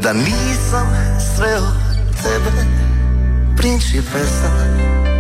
da nisam sreo tebe, principesa.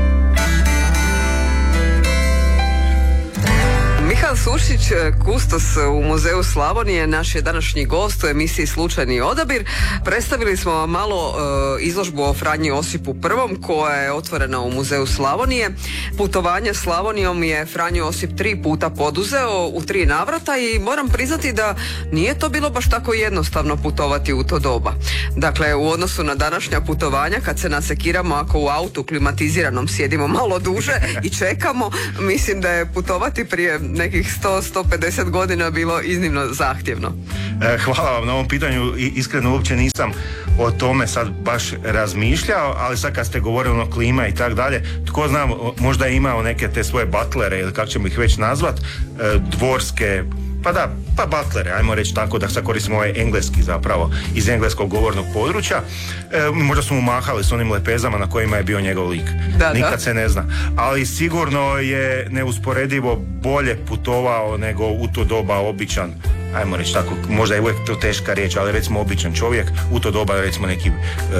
Mihael Sušić, kustos u Muzeju Slavonije, naš je današnji gost u emisiji Slučajni odabir. Predstavili smo vam malo izložbu o Franji Josipu I koja je otvorena u Muzeju Slavonije. Putovanje Slavonijom je Franjo Josip 3 puta poduzeo u 3 navrata i moram priznati da nije to bilo baš tako jednostavno putovati u to doba. Dakle, u odnosu na današnja putovanja, kad se nasekiramo ako u autu klimatiziranom sjedimo malo duže i čekamo, mislim da je putovati prije nekih 100-150 godina bilo iznimno zahtjevno. Hvala vam na ovom pitanju i iskreno uopće nisam o tome sad baš razmišljao, ali sad kad ste govorili o klima i tak dalje, tko zna, možda je imao neke te svoje butlere ili kako ćemo ih već nazvat, dvorske, pa butlere, ajmo reći tako, da sad koristimo ovaj engleski zapravo, iz engleskog govornog područja. Možda su mu mahali s onim lepezama na kojima je bio njegov lik. Nikad se ne zna. Ali sigurno je neusporedivo bolje putovao nego u to doba običan, ajmo reći tako, možda je uvijek to teška riječ, ali recimo običan čovjek, u to doba recimo neki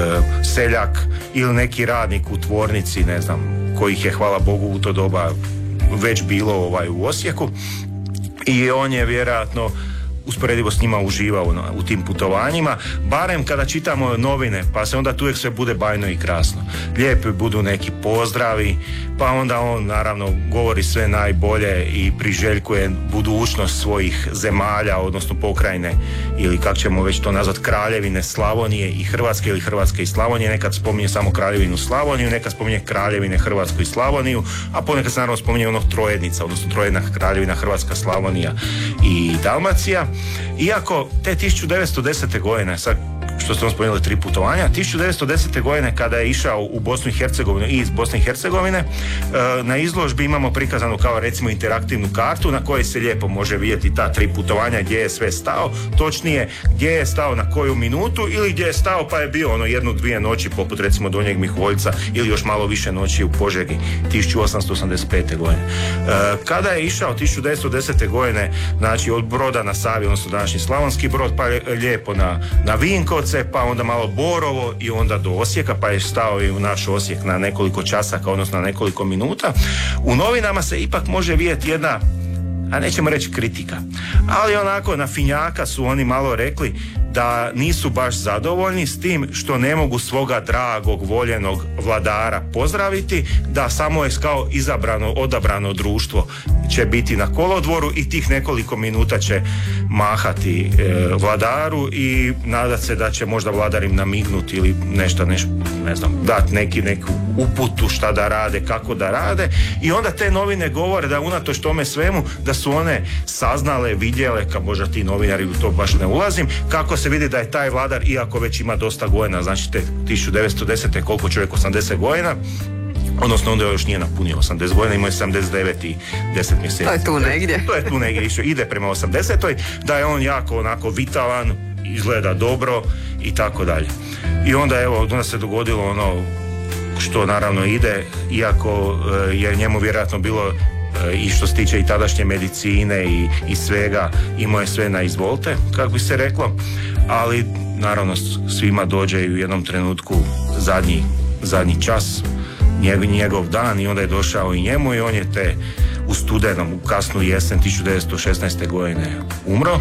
seljak ili neki radnik u tvornici, ne znam, kojih je, hvala Bogu, u to doba već bilo u Osijeku. I on je vjerojatno usporedivo s njima uživao u tim putovanjima, barem kada čitamo novine, pa se onda tu uvijek sve bude bajno i krasno. Lijepi budu neki pozdravi, pa onda on naravno govori sve najbolje i priželjkuje budućnost svojih zemalja, odnosno pokrajine, ili kako ćemo već to nazvat, kraljevine Slavonije i Hrvatske, ili Hrvatske i Slavonije. Nekad spominje samo kraljevinu Slavoniju, nekad spominje kraljevine Hrvatsku i Slavoniju, a ponekad se naravno spominje trojednica, odnosno trojedna kraljevina Hrvatska, Slavonija i Dalmacija. Iako te 1910. godine, sad što ste vam spomenuli 3 putovanja, 1910. godine kada je išao u Bosnu i Hercegovinu i iz Bosne i Hercegovine, na izložbi imamo prikazanu kao recimo interaktivnu kartu na kojoj se lijepo može vidjeti ta 3 putovanja, gdje je sve stao, točnije gdje je stao na koju minutu ili gdje je stao pa je bio 1-2 noći poput recimo Donjeg Miholjca ili još malo više noći u Požegi 1885. godine. Kada je išao 1910. godine, znači od Broda na Savi, odnosno današnji Slavonski Brod, pa lijepo na Vinkovce, pa onda malo Borovo i onda do Osijeka, pa je stao i u naš Osijek na nekoliko časaka, odnosno na nekoliko minuta. U novinama se ipak može vidjeti jedna, a nećemo reći kritika, ali onako na finjaka su oni malo rekli da nisu baš zadovoljni s tim što ne mogu svoga dragog, voljenog vladara pozdraviti, da samo je kao odabrano društvo će biti na kolodvoru i tih nekoliko minuta će mahati vladaru i nadat se da će možda vladar im namignuti ili nešto, ne znam, dati neku uputu šta da rade, kako da rade, i onda te novine govore da unatoč tome svemu da su one saznale, vidjele, kao možda ti novinari u to baš ne ulazim, kako se vidi da je taj vladar, iako već ima dosta godina, znači te 1910. koliko čovjek, 80 godina, odnosno onda još nije napunio 80 godina, imao je 79 i 10 mjeseci. To je tu negdje. Išao, ide prema 80. Da je on jako onako vitalan, izgleda dobro i tako dalje. I onda evo, onda se dogodilo ono što naravno ide, iako je njemu vjerojatno bilo i što se tiče i tadašnje medicine i svega, imao je sve na izvolte, kako bi se reklo, ali naravno svima dođe u jednom trenutku zadnji čas, njegov dan, i onda je došao i njemu i on je u studenom, u kasnu jesen 1916. godine umro,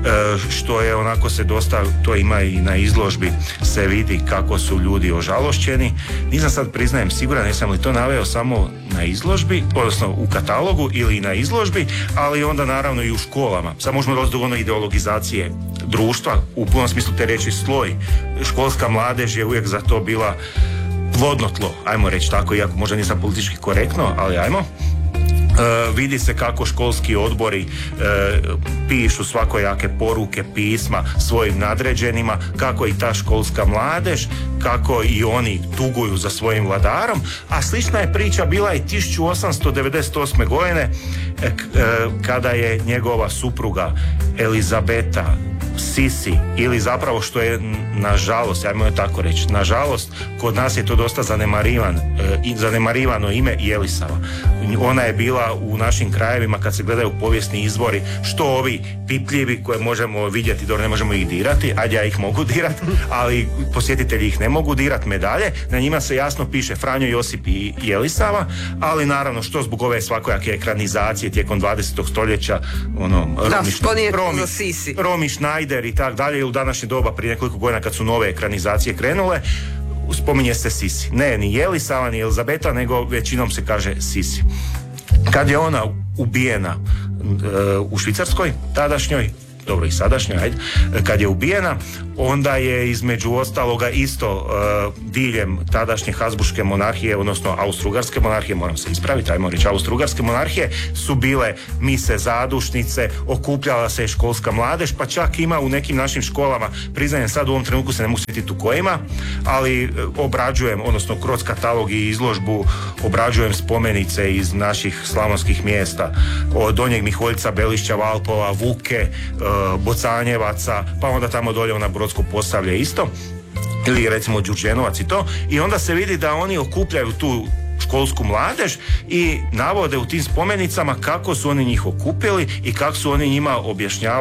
što je onako se dosta, to ima i na izložbi, se vidi kako su ljudi ožalošćeni. Nisam sad, priznajem, siguran jesam li to naveo samo na izložbi, odnosno u katalogu ili na izložbi, ali onda naravno i u školama. Sad možemo doći do one ideologizacije društva, u punom smislu te riječi sloj. Školska mladež je uvijek za to bila plodno tlo, ajmo reći tako, iako možda nisam politički korektno, ali ajmo. Vidi se kako školski odbori pišu svakojake poruke, pisma svojim nadređenima, kako i ta školska mladež, kako i oni tuguju za svojim vladarom, a slična je priča bila i 1898. godine kada je njegova supruga Elizabeta Sisi, ili zapravo što je nažalost, ja mogu tako reći, nažalost kod nas je to dosta zanemarivano ime Jelisava. Ona je bila u našim krajevima, kad se gledaju povijesni izvori, što ovi pipljivi koje možemo vidjeti, ne možemo ih dirati, ajde ja ih mogu dirati, ali posjetitelji ih ne mogu dirati, medalje, na njima se jasno piše Franjo Josip i Jelisava, ali naravno što zbog ove svakojake ekranizacije tijekom 20. stoljeća, Romi Schneider i tak dalje, u današnje doba prije nekoliko godina kad su nove ekranizacije krenule, spominje se Sisi. Ne, ni Jelisava, ni Elizabeta, nego većinom se kaže Sisi. Kad je ona ubijena u Švicarskoj, tadašnjoj, dobro i sadašnjoj, ajde, kad je ubijena, onda je između ostaloga isto diljem tadašnje Habsburške monarhije, odnosno Austro-Ugarske monarhije, moram se ispraviti, ajmo reći Austro-Ugarske monarhije, su bile mise zadušnice, okupljala se školska mladež, pa čak ima u nekim našim školama, priznajem sad u ovom trenutku se ne mogu sjetiti u kojima, ali obrađujem, odnosno kroz katalog i izložbu obrađujem spomenice iz naših slavonskih mjesta, od Donjeg Miholjca, Belišća, Valpova, Vuke, Bocanjevaca, pa onda tamo dolje na Brodsko Posavlje isto, ili recimo Đurđenovac i to, i onda se vidi da oni okupljaju tu školsku mladež i navode u tim spomenicama kako su oni njih okupili i kako su oni njima objašnjavali